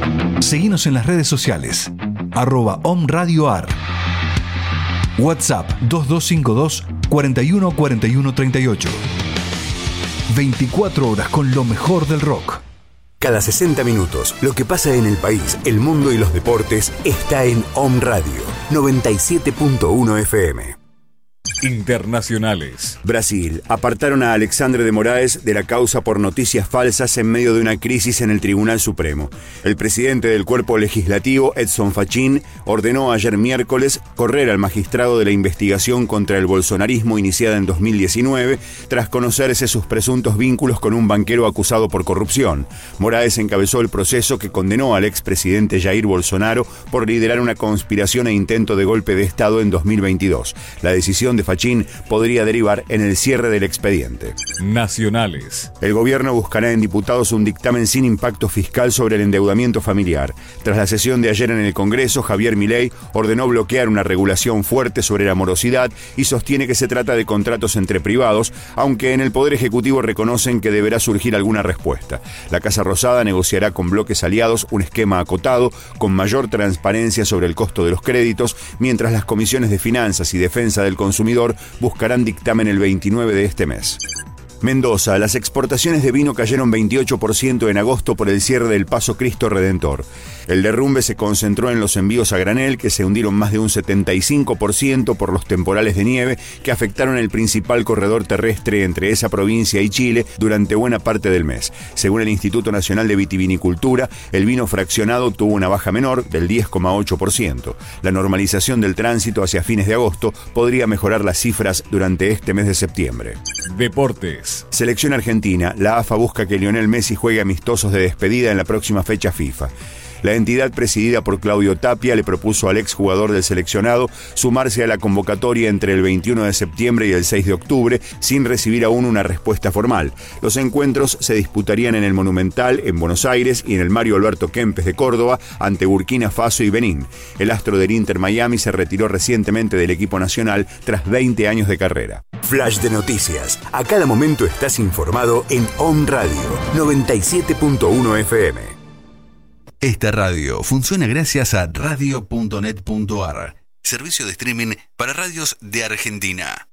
Seguinos en las redes sociales, @omradioar. WhatsApp 2252 41 41 38. 24 horas con lo mejor del rock. Cada 60 minutos, lo que pasa en el país, el mundo y los deportes está en Om Radio 97.1 FM. Internacionales. Brasil. Apartaron a Alexandre de Moraes de la causa por noticias falsas en medio de una crisis en el Tribunal Supremo. El presidente del cuerpo legislativo, Edson Fachin, ordenó ayer miércoles correr al magistrado de la investigación contra el bolsonarismo iniciada en 2019, tras conocerse sus presuntos vínculos con un banquero acusado por corrupción. Moraes encabezó el proceso que condenó al expresidente Jair Bolsonaro por liderar una conspiración e intento de golpe de Estado en 2022. La decisión de Fachin podría derivar en el cierre del expediente. Nacionales. El gobierno buscará en diputados un dictamen sin impacto fiscal sobre el endeudamiento familiar. Tras la sesión de ayer en el Congreso, Javier Milei ordenó bloquear una regulación fuerte sobre la morosidad y sostiene que se trata de contratos entre privados, aunque en el Poder Ejecutivo reconocen que deberá surgir alguna respuesta. La Casa Rosada negociará con bloques aliados un esquema acotado, con mayor transparencia sobre el costo de los créditos, mientras las comisiones de Finanzas y Defensa del Consumidor buscarán dictamen el 29 de este mes. Mendoza. Las exportaciones de vino cayeron 28% en agosto por el cierre del Paso Cristo Redentor. El derrumbe se concentró en los envíos a granel, que se hundieron más de un 75% por los temporales de nieve que afectaron el principal corredor terrestre entre esa provincia y Chile durante buena parte del mes. Según el Instituto Nacional de Vitivinicultura, el vino fraccionado tuvo una baja menor del 10,8%. La normalización del tránsito hacia fines de agosto podría mejorar las cifras durante este mes de septiembre. Deportes. Selección argentina. La AFA busca que Lionel Messi juegue amistosos de despedida en la próxima fecha FIFA. La entidad presidida por Claudio Tapia le propuso al exjugador del seleccionado sumarse a la convocatoria entre el 21 de septiembre y el 6 de octubre, sin recibir aún una respuesta formal. Los encuentros se disputarían en el Monumental, en Buenos Aires, y en el Mario Alberto Kempes de Córdoba, ante Burkina Faso y Benín. El astro del Inter Miami se retiró recientemente del equipo nacional tras 20 años de carrera. Flash de noticias. A cada momento estás informado en Om Radio 97.1 FM. Esta radio funciona gracias a radio.net.ar, servicio de streaming para radios de Argentina.